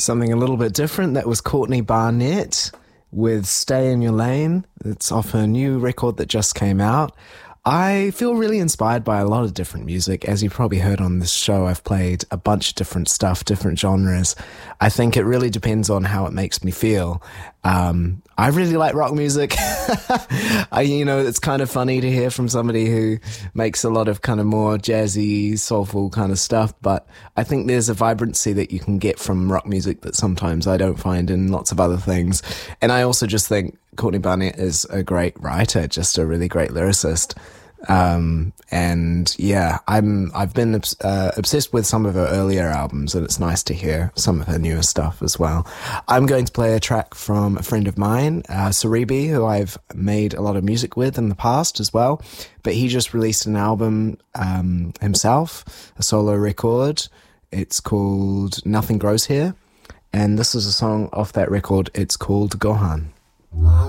Something a little bit different. That was Courtney Barnett with Stay in Your Lane. It's off her new record that just came out. I feel really inspired by a lot of different music. As you probably heard on this show, I've played a bunch of different stuff, different genres. I think it really depends on how it makes me feel. I really like rock music. It's kind of funny to hear from somebody who makes a lot of kind of more jazzy, soulful kind of stuff, but I think there's a vibrancy that you can get from rock music that sometimes I don't find in lots of other things. And I also just think Courtney Barnett is a great writer, just a really great lyricist. And yeah, I've been obsessed with some of her earlier albums, and it's nice to hear some of her newer stuff as well. I'm going to play a track from a friend of mine, Cerebi, who I've made a lot of music with in the past as well, but he just released an album himself, a solo record. It's called Nothing Grows Here, and this is a song off that record. It's called Gohan.